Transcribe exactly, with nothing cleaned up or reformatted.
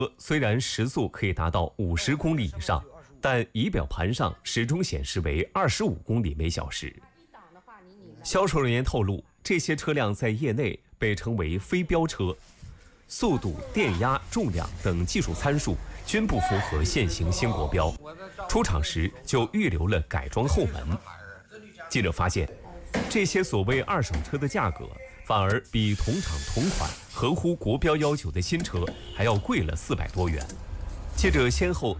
虽然时速可以达到五十公里以上，但仪表盘上始终显示为二十五公里每小时。销售人员透露，这些车辆在业内被称为非标车，速度、电压、重量等技术参数均不符合现行新国标，出厂时就预留了改装后门。记者发现，这些所谓二手车的价格反而比同厂同款合乎国标要求的新车还要贵了四百多元。记者先后